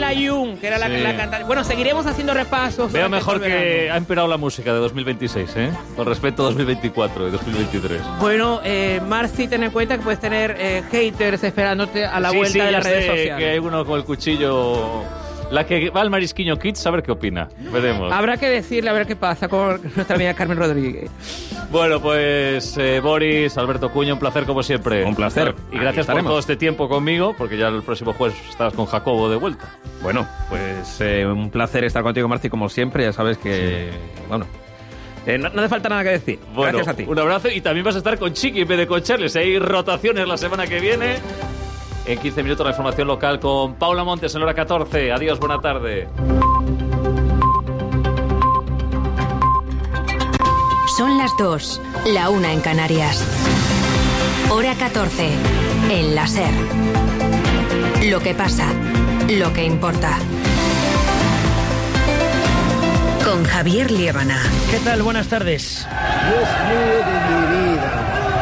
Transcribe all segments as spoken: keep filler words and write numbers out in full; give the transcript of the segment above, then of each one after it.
Layún, que era la, sí. la cantante. Bueno, seguiremos haciendo repasos. Veo mejor que ha empeorado la música de dos mil veintiséis, ¿eh? Con respecto a dos mil veinticuatro y dos mil veintitrés. Bueno, eh, Marci, ten en cuenta que puedes tener eh, haters esperándote a la sí, vuelta sí, de las ya redes sé sociales. Que hay uno con el cuchillo. La que va al Marisquiño Kids, a ver qué opina. Veremos. Habrá que decirle a ver qué pasa con nuestra amiga Carmen Rodríguez. Bueno, pues eh, Boris, Alberto Cuña, un placer como siempre. Un placer. Y gracias por todo este tiempo conmigo, porque ya el próximo jueves estarás con Jacobo de vuelta. Bueno, pues eh, un placer estar contigo, Marci, como siempre. Ya sabes que, sí. bueno... Eh, no, no hace falta nada que decir. Bueno, gracias a ti. Un abrazo y también vas a estar con Chiqui en vez de con Charles. Hay rotaciones la semana que viene. En quince minutos la información local con Paula Montes en hora catorce. Adiós, buena tarde. Son las dos, la una en Canarias. Hora catorce, en la SER. Lo que pasa, lo que importa. Con Javier Liébana. ¿Qué tal? Buenas tardes. Dios mío de mi vida.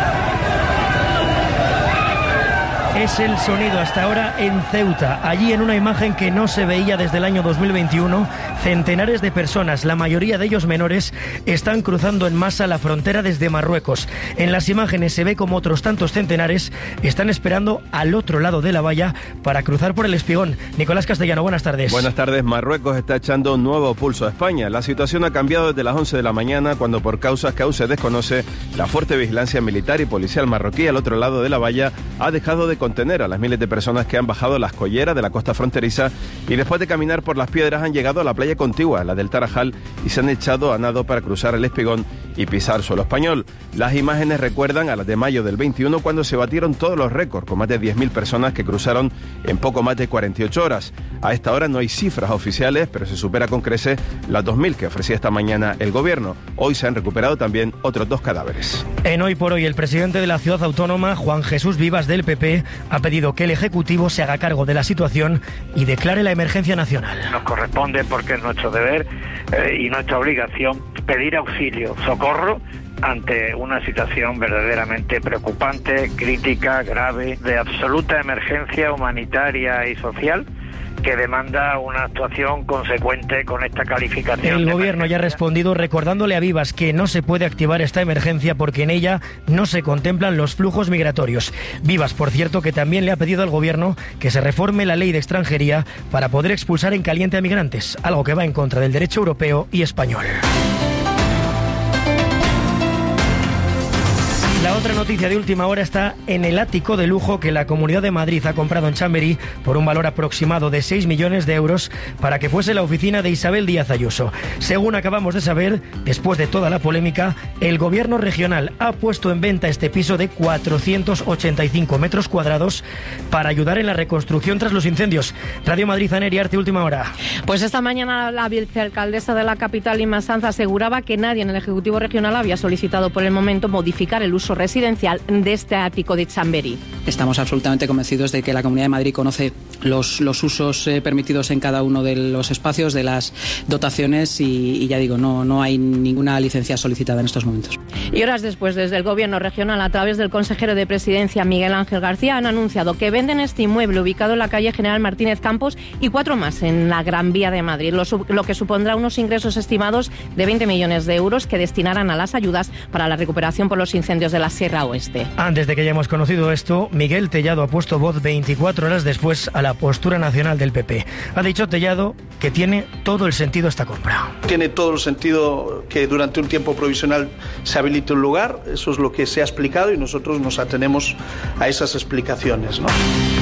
Es el sonido hasta ahora en Ceuta. Allí, en una imagen que no se veía desde el año dos mil veintiuno, centenares de personas, la mayoría de ellos menores, están cruzando en masa la frontera desde Marruecos. En las imágenes se ve como otros tantos centenares están esperando al otro lado de la valla para cruzar por el Espigón. Nicolás Castellano, buenas tardes. Buenas tardes. Marruecos está echando un nuevo pulso a España. La situación ha cambiado desde las once de la mañana, cuando por causas que aún se desconoce, la fuerte vigilancia militar y policial marroquí al otro lado de la valla ha dejado de contener a las miles de personas que han bajado las colleras de la costa fronteriza y después de caminar por las piedras han llegado a la playa contigua, la del Tarajal, y se han echado a nado para cruzar el Espigón y pisar suelo español. Las imágenes recuerdan a las de mayo del veintiuno, cuando se batieron todos los récords, con más de diez mil personas que cruzaron en poco más de cuarenta y ocho horas. A esta hora no hay cifras oficiales, pero se supera con creces las dos mil que ofrecía esta mañana el gobierno. Hoy se han recuperado también otros dos cadáveres. En Hoy por Hoy, el presidente de la ciudad autónoma, Juan Jesús Vivas, del P P, ha pedido que el Ejecutivo se haga cargo de la situación y declare la emergencia nacional. Nos corresponde, porque es nuestro deber eh, y nuestra obligación, pedir auxilio, socorro ante una situación verdaderamente preocupante, crítica, grave, de absoluta emergencia humanitaria y social, que demanda una actuación consecuente con esta calificación. El gobierno ya ha respondido recordándole a Vivas que no se puede activar esta emergencia porque en ella no se contemplan los flujos migratorios. Vivas, por cierto, que también le ha pedido al gobierno que se reforme la ley de extranjería para poder expulsar en caliente a migrantes, algo que va en contra del derecho europeo y español. La otra noticia de última hora está en el ático de lujo que la Comunidad de Madrid ha comprado en Chamberí por un valor aproximado de seis millones de euros para que fuese la oficina de Isabel Díaz Ayuso. Según acabamos de saber, después de toda la polémica, el gobierno regional ha puesto en venta este piso de cuatrocientos ochenta y cinco metros cuadrados para ayudar en la reconstrucción tras los incendios. Radio Madrid, Aneria Arte, última hora. Pues esta mañana la vicealcaldesa de la capital, Inma Sanz, aseguraba que nadie en el Ejecutivo Regional había solicitado por el momento modificar el uso residencial de este ático de Chamberí. Estamos absolutamente convencidos de que la Comunidad de Madrid conoce los, los usos eh, permitidos en cada uno de los espacios, de las dotaciones y, y ya digo, no, no hay ninguna licencia solicitada en estos momentos. Y horas después, desde el Gobierno regional, a través del consejero de Presidencia, Miguel Ángel García, han anunciado que venden este inmueble ubicado en la calle General Martínez Campos y cuatro más en la Gran Vía de Madrid, lo, lo que supondrá unos ingresos estimados de veinte millones de euros que destinarán a las ayudas para la recuperación por los incendios de la Sierra Oeste. Antes de que hayamos conocido esto, Miguel Tellado ha puesto voz veinticuatro horas después a la postura nacional del P P. Ha dicho Tellado que tiene todo el sentido esta compra. Tiene todo el sentido que durante un tiempo provisional se habilite un lugar, eso es lo que se ha explicado y nosotros nos atenemos a esas explicaciones, ¿no?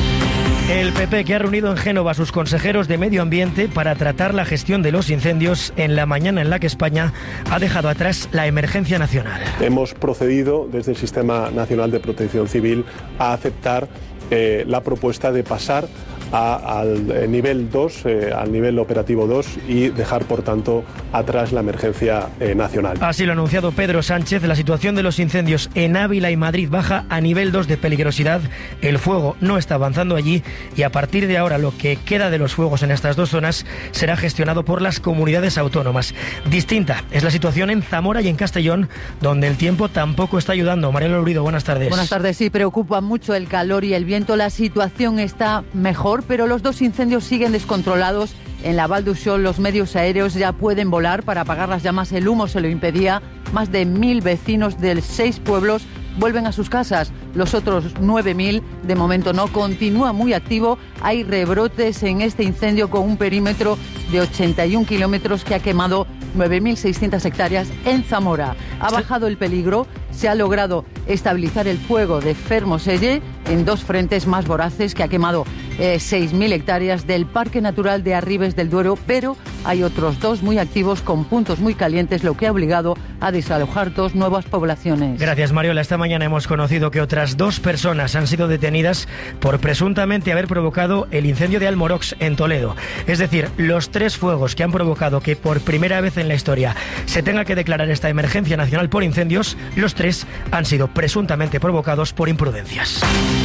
El P P, que ha reunido en Génova a sus consejeros de Medio Ambiente para tratar la gestión de los incendios en la mañana en la que España ha dejado atrás la emergencia nacional. Hemos procedido desde el Sistema Nacional de Protección Civil a aceptar eh, la propuesta de pasar A, al nivel dos, eh, al nivel operativo dos y dejar, por tanto, atrás la emergencia eh, nacional. Así lo ha anunciado Pedro Sánchez. La situación de los incendios en Ávila y Madrid baja a nivel dos de peligrosidad. El fuego no está avanzando allí y a partir de ahora lo que queda de los fuegos en estas dos zonas será gestionado por las comunidades autónomas. Distinta es la situación en Zamora y en Castellón, donde el tiempo tampoco está ayudando. Mariela Lurido, buenas tardes. Buenas tardes. Sí, preocupa mucho el calor y el viento. La situación está mejor, menor, pero los dos incendios siguen descontrolados. En la Val d'Uixó los medios aéreos ya pueden volar para apagar las llamas. El humo se lo impedía. Más de mil vecinos de seis pueblos vuelven a sus casas. Los otros nueve mil de momento no. Continúa muy activo. Hay rebrotes en este incendio con un perímetro de ochenta y un kilómetros que ha quemado nueve mil seiscientas hectáreas en Zamora. Ha bajado el peligro. Se ha logrado estabilizar el fuego de Fermoselle en dos frentes más voraces que ha quemado eh, seis mil hectáreas del Parque Natural de Arribes del Duero, pero hay otros dos muy activos con puntos muy calientes, lo que ha obligado a desalojar dos nuevas poblaciones. Gracias, Mariola. Esta mañana hemos conocido que otras dos personas han sido detenidas por presuntamente haber provocado el incendio de Almorox en Toledo. Es decir, los tres fuegos que han provocado que por primera vez en la historia se tenga que declarar esta emergencia nacional por incendios, los tres han sido presuntamente provocados por imprudencias.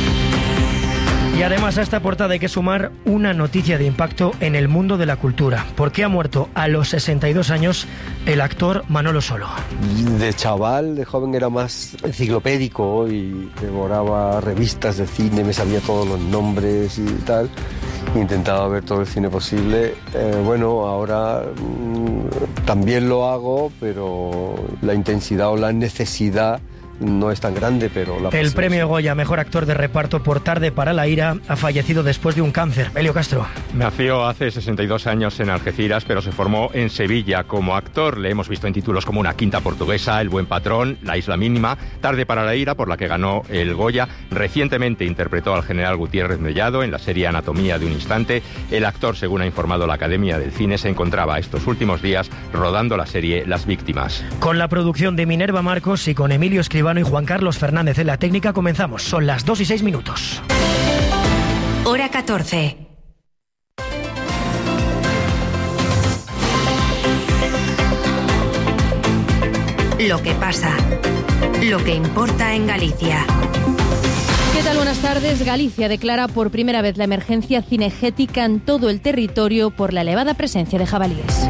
Y además a esta portada hay que sumar una noticia de impacto en el mundo de la cultura, porque ha muerto a los sesenta y dos años el actor Manolo Solo. De chaval, de joven era más enciclopédico y devoraba revistas de cine, me sabía todos los nombres y tal. Intentaba ver todo el cine posible. Eh, bueno, ahora mmm, también lo hago, pero la intensidad o la necesidad no es tan grande, pero... La el premio Goya Mejor Actor de Reparto por Tarde para la Ira ha fallecido después de un cáncer. Elio Castro. Nació hace sesenta y dos años en Algeciras, pero se formó en Sevilla como actor. Le hemos visto en títulos como Una quinta portuguesa, El buen patrón, La isla mínima, Tarde para la Ira, por la que ganó el Goya. Recientemente interpretó al general Gutiérrez Mellado en la serie Anatomía de un instante. El actor, según ha informado la Academia del Cine, se encontraba estos últimos días rodando la serie Las víctimas. Con la producción de Minerva Marcos y con Emilio Escribano y Juan Carlos Fernández en la técnica comenzamos. Son las dos y seis minutos. Hora catorce. Lo que pasa, lo que importa en Galicia. ¿Qué tal? Buenas tardes. Galicia declara por primera vez la emergencia cinegética en todo el territorio por la elevada presencia de jabalíes.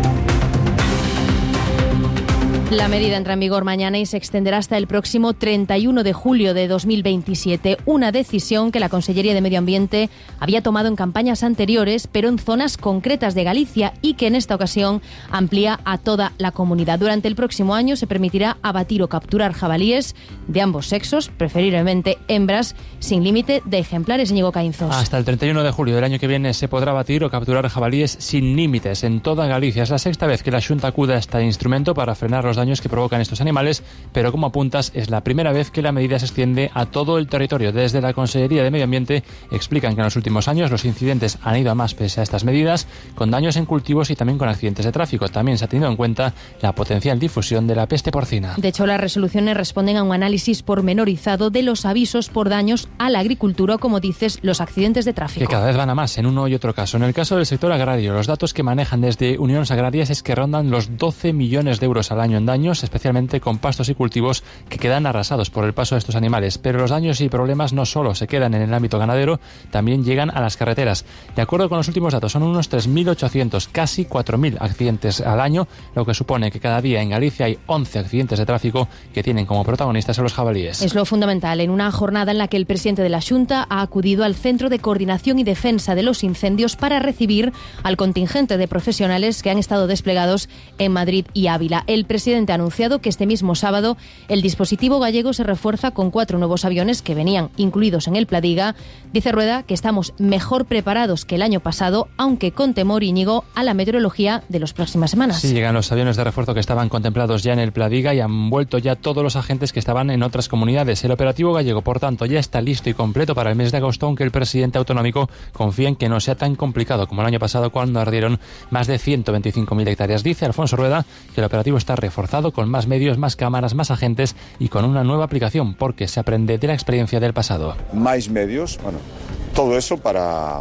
La medida entra en vigor mañana y se extenderá hasta el próximo treinta y uno de julio de dos mil veintisiete. Una decisión que la Consellería de Medio Ambiente había tomado en campañas anteriores, pero en zonas concretas de Galicia y que en esta ocasión amplía a toda la comunidad. Durante el próximo año se permitirá abatir o capturar jabalíes de ambos sexos, preferiblemente hembras, sin límite de ejemplares. Íñigo Caínzos. Hasta el treinta y uno de julio del año que viene se podrá abatir o capturar jabalíes sin límites en toda Galicia. Es la sexta vez que la Xunta acude a este instrumento para frenar los daños que provocan estos animales, pero como apuntas, es la primera vez que la medida se extiende a todo el territorio. Desde la Consellería de Medio Ambiente explican que en los últimos años los incidentes han ido a más pese a estas medidas, con daños en cultivos y también con accidentes de tráfico. También se ha tenido en cuenta la potencial difusión de la peste porcina. De hecho, las resoluciones responden a un análisis pormenorizado de los avisos por daños a la agricultura o, como dices, los accidentes de tráfico. Que cada vez van a más en uno y otro caso. En el caso del sector agrario, los datos que manejan desde Uniones Agrarias es que rondan los doce millones de euros al año en daños, especialmente con pastos y cultivos que quedan arrasados por el paso de estos animales. Pero los daños y problemas no solo se quedan en el ámbito ganadero, también llegan a las carreteras. De acuerdo con los últimos datos, son unos tres mil ochocientos, casi cuatro mil accidentes al año, lo que supone que cada día en Galicia hay once accidentes de tráfico que tienen como protagonistas a los jabalíes. Es lo fundamental en una jornada en la que el presidente de la Xunta ha acudido al Centro de Coordinación y Defensa de los Incendios para recibir al contingente de profesionales que han estado desplegados en Madrid y Ávila. El presidente ha anunciado que este mismo sábado el dispositivo gallego se refuerza con cuatro nuevos aviones que venían incluidos en el Pladiga. Dice Rueda que estamos mejor preparados que el año pasado, aunque con temor, Íñigo, a la meteorología de las próximas semanas. Sí, llegan los aviones de refuerzo que estaban contemplados ya en el Pladiga y han vuelto ya todos los agentes que estaban en otras comunidades. El operativo gallego, por tanto, ya está listo y completo para el mes de agosto, aunque el presidente autonómico confía en que no sea tan complicado como el año pasado, cuando ardieron más de ciento veinticinco mil hectáreas. Dice Alfonso Rueda que el operativo está reforzado con más medios, más cámaras, más agentes y con una nueva aplicación, porque se aprende de la experiencia del pasado. Máis medios, bueno, todo eso para...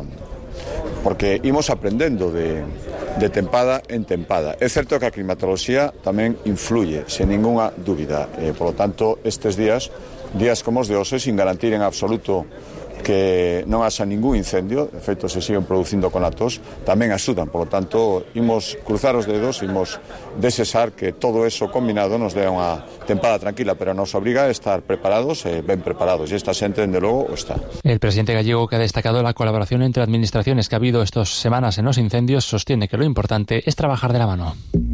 porque imos aprendendo de, de tempada en tempada. É certo que a climatoloxía tamén influye, sen ninguna dúbida. Eh, por lo tanto, estes días, días como os de hoxe, sin garantir en absoluto que non haxa ningún incendio, de feito se siguen producindo conatos, tamén axudan. Por lo tanto, imos cruzar os dedos, imos desexar que todo eso combinado nos dé unha tempada tranquila, pero nos obriga a estar preparados e ben preparados, e esta xente, dende logo, o está. El presidente gallego, que ha destacado la colaboración entre administraciones que ha habido estas semanas en los incendios, sostiene que lo importante es trabajar de la mano.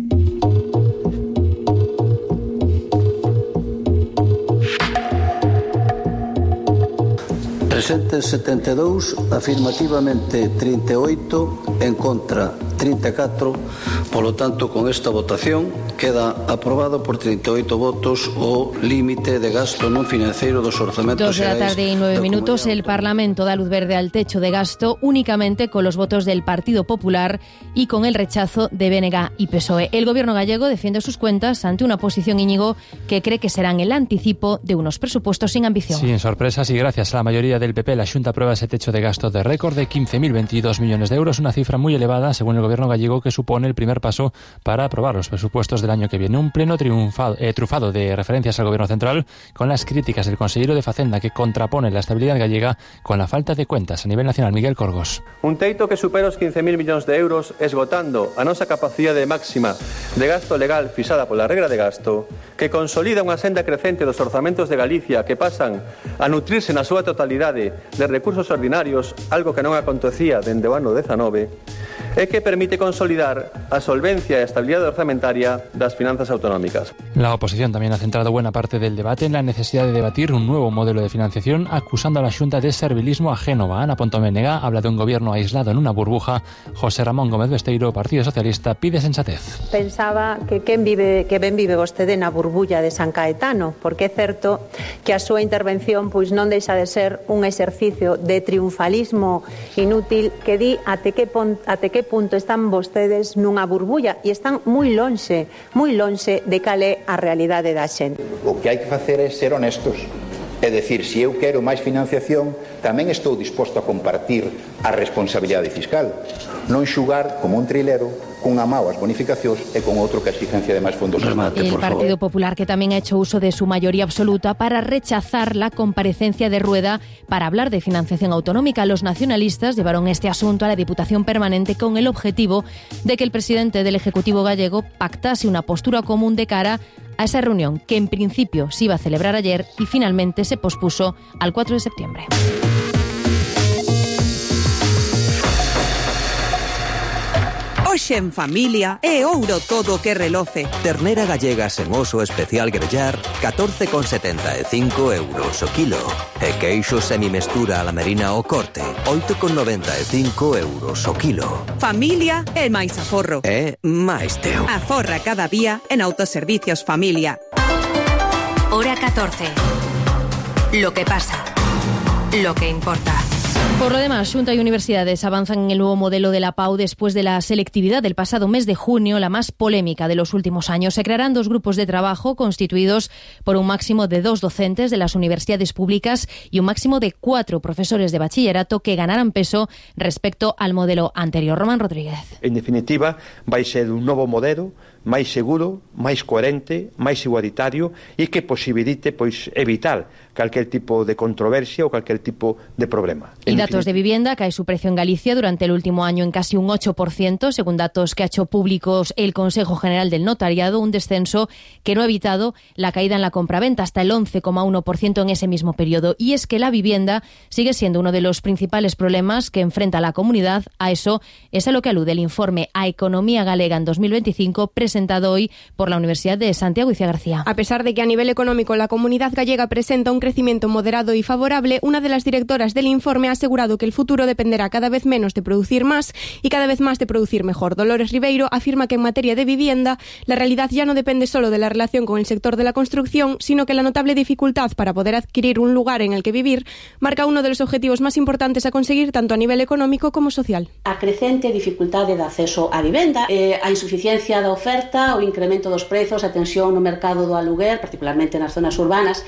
Presentes setenta e dous, afirmativamente trinta e oito, en contra trinta e catro, polo tanto, con esta votación queda aprobado por treinta e oito votos o límite de gasto non financeiro dos orzamentos Dos de la tarde y nueve minutos, el Parlamento da luz verde al techo de gasto únicamente con los votos del Partido Popular y con el rechazo de B N G y P S O E. El gobierno gallego defiende sus cuentas ante una posición, Íñigo, que cree que serán el anticipo de unos presupuestos sin ambición. Sin sorpresas y gracias a la mayoría del P P, la Xunta aprueba ese techo de gasto de récord de quince mil veintidós millones de euros, una cifra muy elevada según el gobierno gallego, que supone el primer paso para aprobar los presupuestos del año que viene. Un pleno triunfado, eh, trufado de referencias al gobierno central, con las críticas del consejero de Facenda, que contrapone la estabilidad gallega con la falta de cuentas a nivel nacional. Miguel Corgos. Un teito que supera os quince mil millóns de euros, esgotando a nosa capacidade máxima de gasto legal fixada pola regra de gasto, que consolida unha senda crecente dos orzamentos de Galicia, que pasan a nutrirse na súa totalidade de recursos ordinarios, algo que non acontecía dende o ano dezanove, e que permite consolidar a solvencia e a estabilidade orzamentaria das finanzas autonómicas. La oposición también ha centrado buena parte del debate en la necesidad de debatir un nuevo modelo de financiación, acusando a la Xunta de servilismo ajeno. Ana Pontoménega habla de un gobierno aislado en una burbuja. José Ramón Gómez Besteiro, Partido Socialista, pide sensatez. Pensaba que quen vive, que ben vive vostede na burbulla de San Caetano, porque é certo que a súa intervención pois non deixa de ser un exercicio de triunfalismo inútil que di até que, pon, até que punto están vostedes nunha burbulla, e están moi lonxe, moi lonxe de cal é a realidade da xente. O que hai que facer é ser honestos. É dicir, se eu quero máis financiación, tamén estou disposto a compartir a responsabilidade fiscal. Non xugar como un trilero cunha mao as bonificacións e con outro que exigencia de máis fondos. Remate, el Partido Popular, que también ha hecho uso de su mayoría absoluta para rechazar la comparecencia de Rueda para hablar de financiación autonómica. Los nacionalistas llevaron este asunto a la Diputación Permanente con el objetivo de que el presidente del Ejecutivo gallego pactase una postura común de cara a esa reunión, que en principio se iba a celebrar ayer y finalmente se pospuso al cuatro de septiembre. Hoxe en familia é ouro todo que reloce. Ternera gallega sen oso especial grellar, catorce con setenta e cinco euros o kilo. E queixo semimestura a la merina o corte, oito con noventa e cinco euros o kilo. Familia é máis aforro. É máis teu. Aforra cada día en Autoservicios Familia. Hora catorce. Lo que pasa. Lo que importa. Por lo demás, Xunta y universidades avanzan en el nuevo modelo de la Pau después de la selectividad del pasado mes de junio, la más polémica de los últimos años. Se crearán dos grupos de trabajo constituidos por un máximo de dos docentes de las universidades públicas y un máximo de cuatro profesores de bachillerato que ganarán peso respecto al modelo anterior. Román Rodríguez. En definitiva, vai ser un novo modelo máis seguro, máis coherente, máis igualitario e que posibilite pois evitar cualquier tipo de controversia ou cualquier tipo de problema. Y datos de vivienda: cae su precio en Galicia durante el último año en casi un ocho por ciento, según datos que ha hecho públicos el Consejo General del Notariado, un descenso que no ha evitado la caída en la compraventa hasta el once coma uno por ciento en ese mismo periodo. Y es que la vivienda sigue siendo uno de los principales problemas que enfrenta la comunidad. A eso es a lo que alude el informe A Economía Galega en dos mil veinticinco, presentado hoy por la Universidad de Santiago Icía García. A pesar de que a nivel económico la comunidad gallega presenta un crecimiento moderado y favorable, una de las directoras del informe ha asegurado que el futuro dependerá cada vez menos de producir más y cada vez más de producir mejor. Dolores Ribeiro afirma que en materia de vivienda la realidad ya no depende solo de la relación con el sector de la construcción, sino que la notable dificultad para poder adquirir un lugar en el que vivir marca uno de los objetivos más importantes a conseguir tanto a nivel económico como social. A crecente dificultade de acceso á vivenda, eh, a insuficiencia da oferta, o incremento dos prezos, a tensión no mercado do aluguer, particularmente nas zonas urbanas,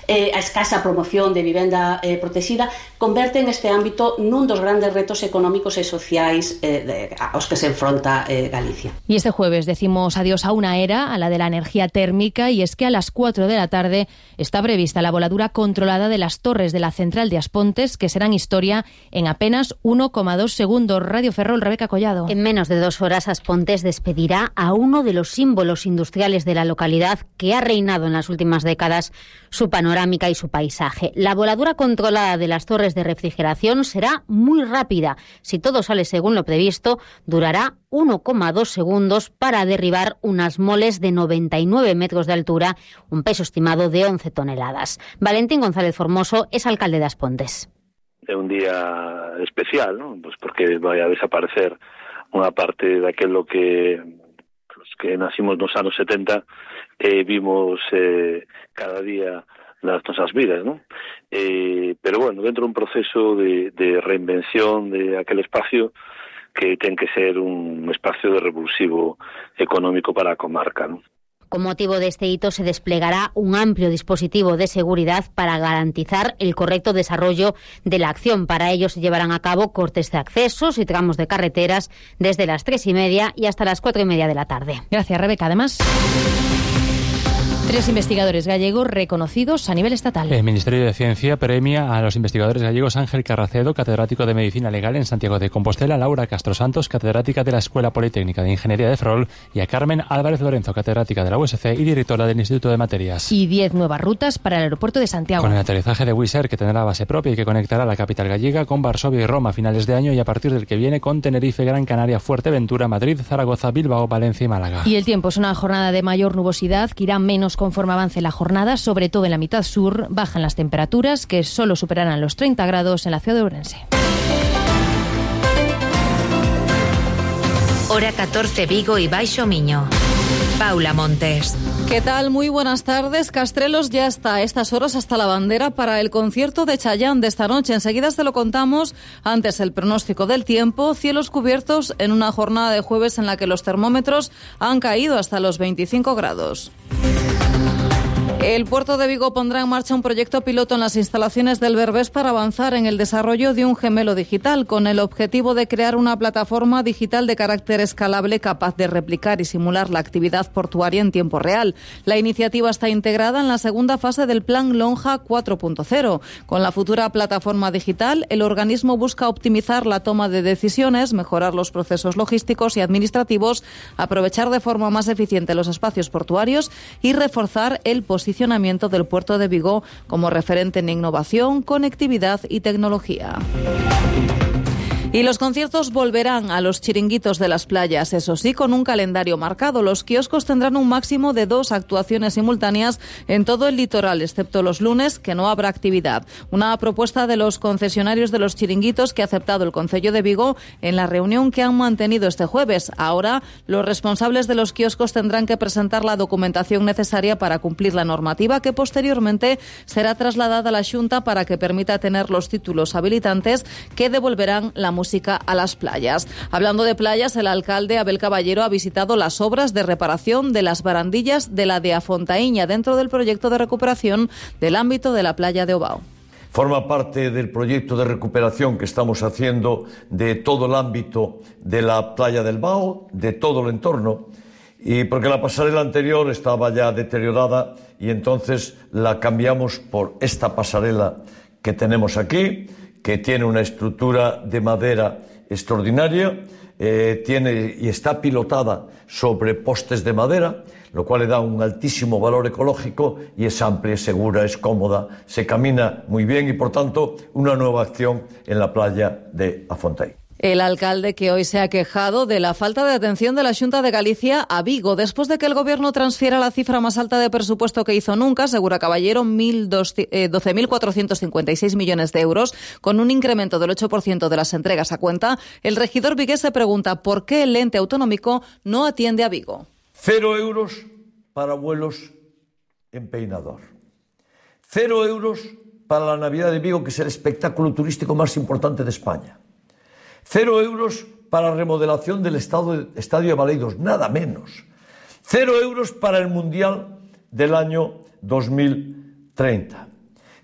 eh, a escasa promoción de vivenda eh, protexida, converten este ámbito nun dos grandes retos económicos e sociais eh, de, aos que se enfronta eh, Galicia. Y este jueves decimos adiós a una era, a la de la energía térmica, y es que a las cuatro de la tarde está prevista la voladura controlada de las torres de la central de Aspontes, que serán historia en apenas uno coma dos segundos. Radio Ferrol, Rebeca Collado. En menos de dos horas, Aspontes despedirá a uno de los símbolos industriales de la localidad que ha reinado en las últimas décadas su panorámica y su paisaje. La voladura controlada de las torres de refrigeración será muy rápida. Si todo sale según lo previsto, durará uno coma dos segundos para derribar unas moles de noventa y nueve metros de altura, un peso estimado de once toneladas. Valentín González Formoso es alcalde de Aspontes. É un día especial, ¿no? Pues porque vai a desaparecer unha parte daquelo que los que nacimos nos anos setenta eh, vimos eh, cada día nas nosas vidas, ¿no? Eh, pero bueno, dentro dun proceso de, de reinvención de aquel espacio que ten que ser un espacio de revulsivo económico para a comarca, ¿no? Con motivo de este hito se desplegará un amplio dispositivo de seguridad para garantizar el correcto desarrollo de la acción. Para ello se llevarán a cabo cortes de accesos y tramos de carreteras desde las tres y media y hasta las cuatro y media de la tarde. Gracias, Rebeca. Además, tres investigadores gallegos reconocidos a nivel estatal. El Ministerio de Ciencia premia a los investigadores gallegos Ángel Carracedo, catedrático de Medicina Legal en Santiago de Compostela, Laura Castro Santos, catedrática de la Escuela Politécnica de Ingeniería de Ferrol, y a Carmen Álvarez Lorenzo, catedrática de la U S C y directora del Instituto de Materias. Y diez nuevas rutas para el aeropuerto de Santiago. Con el aterrizaje de Wizz Air, que tendrá base propia y que conectará la capital gallega con Varsovia y Roma a finales de año, y a partir del que viene con Tenerife, Gran Canaria, Fuerteventura, Madrid, Zaragoza, Bilbao, Valencia y Málaga. Y el tiempo es una jornada de mayor nubosidad que irá menos conforme avance la jornada, sobre todo en la mitad sur. Bajan las temperaturas, que solo superarán los treinta grados en la ciudad de Ourense. Hora catorce, Vigo y Baixo Miño. Paula Montes. ¿Qué tal? Muy buenas tardes. Castrelos ya está a estas horas hasta la bandera para el concierto de Chayanne de esta noche. Enseguida se lo contamos. Antes el pronóstico del tiempo. Cielos cubiertos en una jornada de jueves en la que los termómetros han caído hasta los veinticinco grados. El puerto de Vigo pondrá en marcha un proyecto piloto en las instalaciones del Berbés para avanzar en el desarrollo de un gemelo digital, con el objetivo de crear una plataforma digital de carácter escalable capaz de replicar y simular la actividad portuaria en tiempo real. La iniciativa está integrada en la segunda fase del Plan Lonja cuatro punto cero. Con la futura plataforma digital, el organismo busca optimizar la toma de decisiones, mejorar los procesos logísticos y administrativos, aprovechar de forma más eficiente los espacios portuarios y reforzar el posicionamiento posicionamiento del puerto de Vigo como referente en innovación, conectividad y tecnología. Y los conciertos volverán a los chiringuitos de las playas, eso sí, con un calendario marcado. Los kioscos tendrán un máximo de dos actuaciones simultáneas en todo el litoral, excepto los lunes, que no habrá actividad. Una propuesta de los concesionarios de los chiringuitos que ha aceptado el Concello de Vigo en la reunión que han mantenido este jueves. Ahora, los responsables de los kioscos tendrán que presentar la documentación necesaria para cumplir la normativa, que posteriormente será trasladada a la Xunta para que permita tener los títulos habilitantes que devolverán la música a las playas. Hablando de playas, el alcalde Abel Caballero ha visitado las obras de reparación de las barandillas de la de Afontaíña dentro del proyecto de recuperación del ámbito de la playa de Obao. Forma parte del proyecto de recuperación que estamos haciendo de todo el ámbito de la playa del Bao, de todo el entorno, y porque la pasarela anterior estaba ya deteriorada y entonces la cambiamos por esta pasarela que tenemos aquí, que tiene una estructura de madera extraordinaria, eh, tiene y está pilotada sobre postes de madera, lo cual le da un altísimo valor ecológico y es amplia, es segura, es cómoda, se camina muy bien y, por tanto, una nueva acción en la playa de Afontaín. El alcalde, que hoy se ha quejado de la falta de atención de la Xunta de Galicia a Vigo, después de que el Gobierno transfiera la cifra más alta de presupuesto que hizo nunca, asegura Caballero, doce mil cuatrocientos cincuenta y seis millones de euros, con un incremento del ocho por ciento de las entregas a cuenta. El regidor vigués se pregunta por qué el ente autonómico no atiende a Vigo. Cero euros para vuelos en Peinador. Cero euros para la Navidad de Vigo, que es el espectáculo turístico más importante de España. Cero euros para la remodelación del Estadio de Baleidos, nada menos. Cero euros para el Mundial del año dos mil treinta.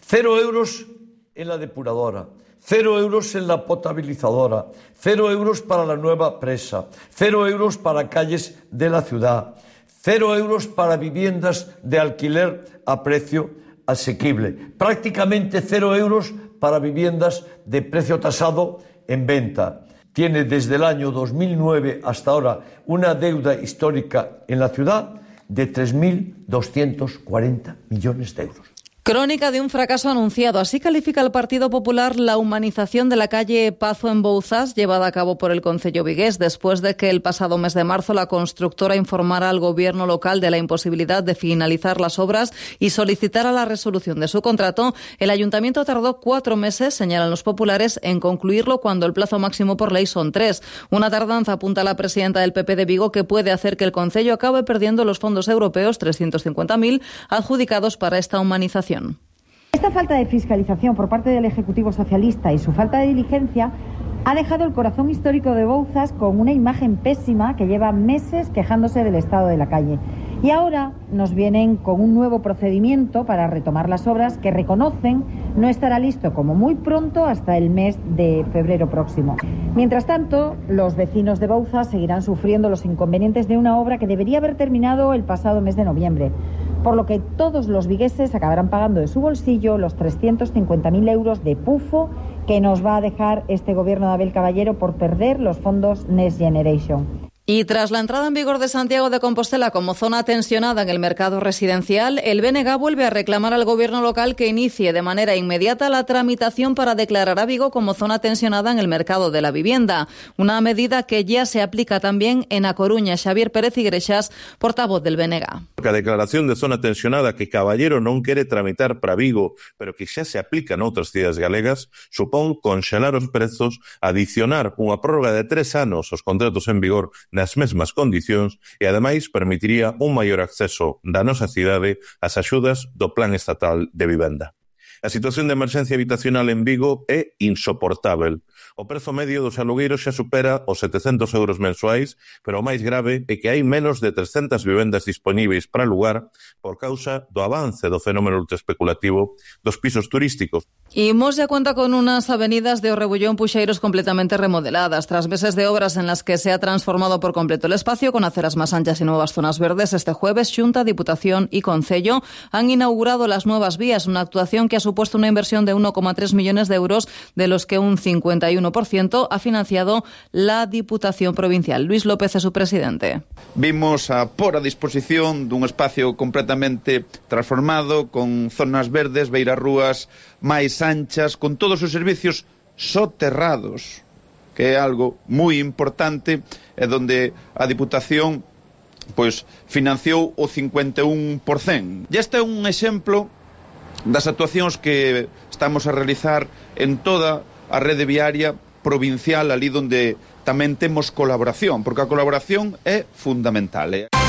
Cero euros en la depuradora, cero euros en la potabilizadora, cero euros para la nueva presa, cero euros para calles de la ciudad, cero euros para viviendas de alquiler a precio asequible, prácticamente cero euros para viviendas de precio tasado en venta. Tiene desde el año dos mil nueve hasta ahora una deuda histórica en la ciudad de tres mil doscientos cuarenta millones de euros. Crónica de un fracaso anunciado. Así califica el Partido Popular la humanización de la calle Pazo en Bouzas, llevada a cabo por el Concello vigués, después de que el pasado mes de marzo la constructora informara al gobierno local de la imposibilidad de finalizar las obras y solicitara la resolución de su contrato. El ayuntamiento tardó cuatro meses, señalan los populares, en concluirlo cuando el plazo máximo por ley son tres. Una tardanza, apunta la presidenta del P P de Vigo, que puede hacer que el Concello acabe perdiendo los fondos europeos, trescientos cincuenta mil, adjudicados para esta humanización. Esta falta de fiscalización por parte del Ejecutivo Socialista y su falta de diligencia ha dejado el corazón histórico de Bouzas con una imagen pésima que lleva meses quejándose del estado de la calle. Y ahora nos vienen con un nuevo procedimiento para retomar las obras que reconocen no estará listo como muy pronto hasta el mes de febrero próximo. Mientras tanto, los vecinos de Bouzas seguirán sufriendo los inconvenientes de una obra que debería haber terminado el pasado mes de noviembre, por lo que todos los vigueses acabarán pagando de su bolsillo los trescientos cincuenta mil euros de pufo que nos va a dejar este gobierno de Abel Caballero por perder los fondos Next Generation. Y tras la entrada en vigor de Santiago de Compostela como zona tensionada en el mercado residencial, el B N G vuelve a reclamar al gobierno local que inicie de manera inmediata la tramitación para declarar a Vigo como zona tensionada en el mercado de la vivienda. Una medida que ya se aplica también en A Coruña. Xavier Pérez Igrexas, portavoz del B N G. A declaración de zona tensionada que Caballero non quere tramitar para Vigo, pero que xa se aplica noutras cidades galegas, supón conxelar os prezos, adicionar unha prórroga de tres anos aos contratos en vigor nas mesmas condicións e, ademais, permitiría un maior acceso da nosa cidade ás axudas do Plan Estatal de Vivenda. A situación de emerxencia habitacional en Vigo é insoportável. O prezo medio dos alugueiros xa supera os setecentos euros mensuais, pero o máis grave é que hai menos de trescentas vivendas disponíveis para alugar por causa do avance do fenómeno ultraespeculativo dos pisos turísticos. Y Mos ya cuenta con unas avenidas de Orrebullón Puxeiros completamente remodeladas. Tras meses de obras en las que se ha transformado por completo el espacio, con aceras más anchas y nuevas zonas verdes, este jueves Xunta, Diputación y Concello han inaugurado las nuevas vías, una actuación que ha supuesto una inversión de uno coma tres millones de euros, de los que un cincuenta y uno por ciento ha financiado la Diputación Provincial. Luis López es su presidente. Vimos a por a disposición dun espacio completamente transformado, con zonas verdes, beirarrúas máis anchas, con todos os servicios soterrados, que é algo moi importante, e donde a Diputación pois financiou o cincuenta e un por cento. E este é un exemplo das actuacións que estamos a realizar en toda a rede viaria provincial, ali donde tamén temos colaboración, porque a colaboración é fundamental.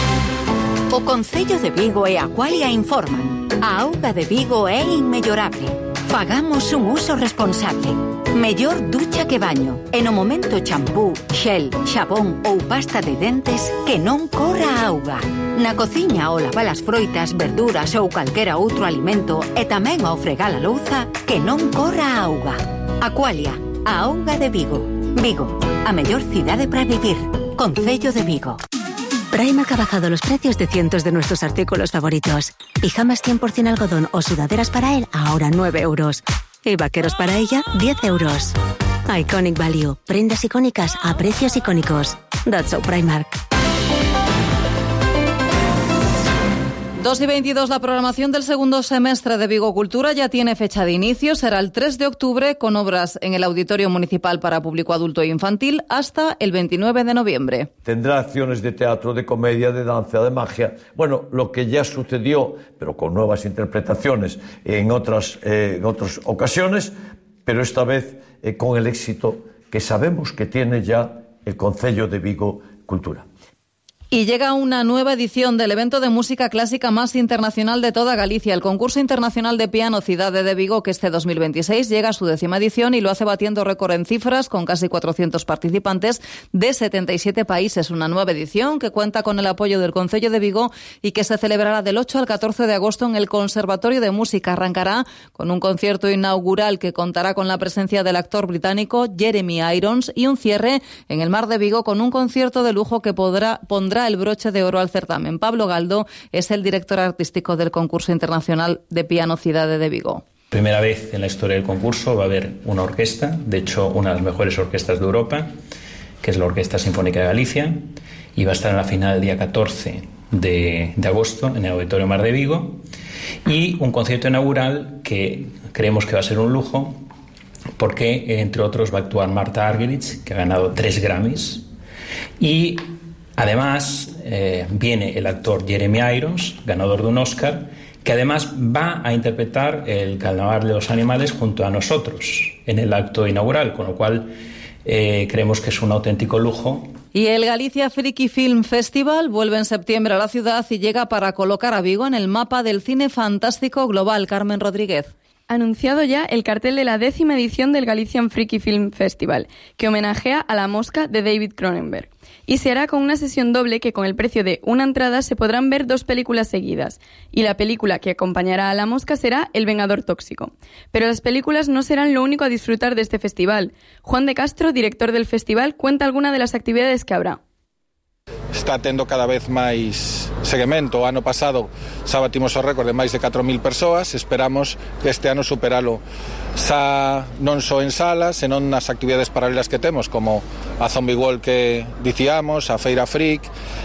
O Concello de Vigo e Aqualia informan. A auga de Vigo é inmellorable. Fagamos un uso responsable. Mellor ducha que baño. E no momento champú, xel, xabón ou pasta de dentes, que non corra a auga. Na cociña ao lavar as froitas, verduras ou calquera outro alimento, e tamén ao fregar a louza, que non corra a auga. Aqualia, a auga de Vigo. Vigo, a mellor cidade para vivir. Concello de Vigo. Primark ha bajado los precios de cientos de nuestros artículos favoritos. Pijamas cien por ciento algodón o sudaderas para él, ahora nueve euros. Y vaqueros para ella, diez euros. Iconic Value. Prendas icónicas a precios icónicos. That's so Primark. dos y veintidós, la programación del segundo semestre de Vigo Cultura ya tiene fecha de inicio. Será el tres de octubre, con obras en el Auditorio Municipal para público adulto e infantil, hasta el veintinueve de noviembre. Tendrá acciones de teatro, de comedia, de danza, de magia. Bueno, lo que ya sucedió, pero con nuevas interpretaciones en otras, eh, en otras ocasiones, pero esta vez eh, con el éxito que sabemos que tiene ya el Concello de Vigo Cultura. Y llega una nueva edición del evento de música clásica más internacional de toda Galicia, el Concurso Internacional de Piano Cidade de Vigo, que este dos mil veintiséis llega a su décima edición y lo hace batiendo récord en cifras con casi cuatrocientos participantes de setenta y siete países. Una nueva edición que cuenta con el apoyo del Concello de Vigo y que se celebrará del ocho al catorce de agosto en el Conservatorio de Música. Arrancará con un concierto inaugural que contará con la presencia del actor británico Jeremy Irons y un cierre en el Mar de Vigo con un concierto de lujo que podrá, pondrá el broche de oro al certamen. Pablo Galdo es el director artístico del Concurso Internacional de Piano Cidade de Vigo. Primera vez en la historia del concurso va a haber una orquesta, de hecho una de las mejores orquestas de Europa, que es la Orquesta Sinfónica de Galicia, y va a estar en la final el día catorce de, de agosto en el Auditorio Mar de Vigo, y un concierto inaugural que creemos que va a ser un lujo porque entre otros va a actuar Marta Argerich, que ha ganado tres Grammys, y además eh, viene el actor Jeremy Irons, ganador de un Oscar, que además va a interpretar el Carnaval de los Animales junto a nosotros en el acto inaugural, con lo cual eh, creemos que es un auténtico lujo. Y el Galicia Freaky Film Festival vuelve en septiembre a la ciudad y llega para colocar a Vigo en el mapa del cine fantástico global. Carmen Rodríguez. Anunciado ya el cartel de la décima edición del Galician Freaky Film Festival, que homenajea a La Mosca de David Cronenberg. Y se hará con una sesión doble que con el precio de una entrada se podrán ver dos películas seguidas. Y la película que acompañará a La Mosca será El Vengador Tóxico. Pero las películas no serán lo único a disfrutar de este festival. Juan de Castro, director del festival, cuenta alguna de las actividades que habrá. Está tendo cada vez máis seguimento. O ano pasado xa batimos o récord de máis de catro mil persoas, esperamos que este ano superalo xa non só en salas, senón nas actividades paralelas que temos, como a Zombie World que dicíamos, a Feira Freak,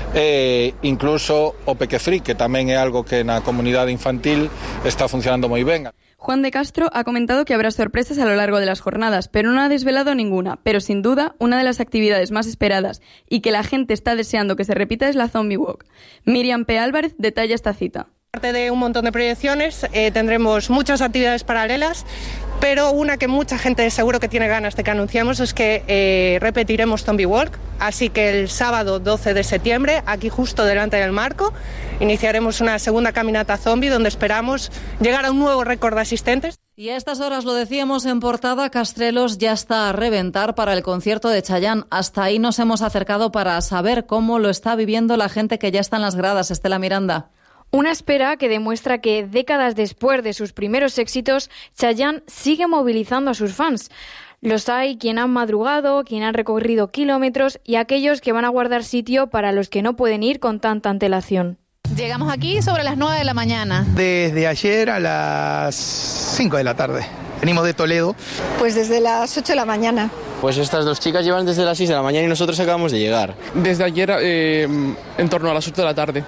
e incluso o Peque Freak, que tamén é algo que na comunidade infantil está funcionando moi ben. Juan de Castro ha comentado que habrá sorpresas a lo largo de las jornadas, pero no ha desvelado ninguna. Pero sin duda, una de las actividades más esperadas y que la gente está deseando que se repita es la Zombie Walk. Miriam P. Álvarez detalla esta cita. Aparte de un montón de proyecciones, eh, tendremos muchas actividades paralelas, pero una que mucha gente seguro que tiene ganas de que anunciemos es que eh, repetiremos Zombie Walk, así que el sábado doce de septiembre, aquí justo delante del marco, iniciaremos una segunda caminata zombie donde esperamos llegar a un nuevo récord de asistentes. Y a estas horas, lo decíamos en portada, Castrelos ya está a reventar para el concierto de Chayanne. Hasta ahí nos hemos acercado para saber cómo lo está viviendo la gente que ya está en las gradas. Estela Miranda. Una espera que demuestra que décadas después de sus primeros éxitos, Chayanne sigue movilizando a sus fans. Los hay quien han madrugado, quien han recorrido kilómetros y aquellos que van a guardar sitio para los que no pueden ir con tanta antelación. Llegamos aquí sobre las nueve de la mañana. Desde ayer a las cinco de la tarde. Venimos de Toledo. Pues desde las ocho de la mañana. Pues estas dos chicas llevan desde las seis de la mañana y nosotros acabamos de llegar. Desde ayer eh, en torno a las ocho de la tarde.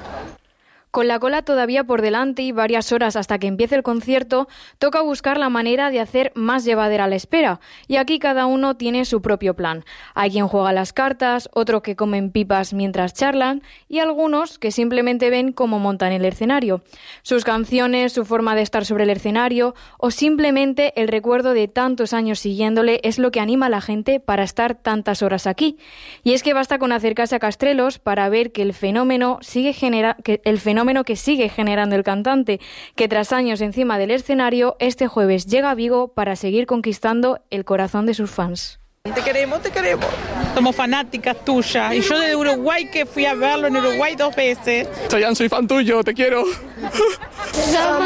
Con la cola todavía por delante y varias horas hasta que empiece el concierto, toca buscar la manera de hacer más llevadera la espera. Y aquí cada uno tiene su propio plan. Hay quien juega las cartas, otros que comen pipas mientras charlan y algunos que simplemente ven cómo montan el escenario. Sus canciones, su forma de estar sobre el escenario o simplemente el recuerdo de tantos años siguiéndole es lo que anima a la gente para estar tantas horas aquí. Y es que basta con acercarse a Castrelos para ver que el fenómeno sigue genera que el fenómeno que sigue generando el cantante, que tras años encima del escenario, este jueves llega a Vigo para seguir conquistando el corazón de sus fans. Te queremos, te queremos. Somos fanáticas tuyas. Y yo de Uruguay, que fui a verlo en Uruguay dos veces. Chayanne, soy fan tuyo, te quiero.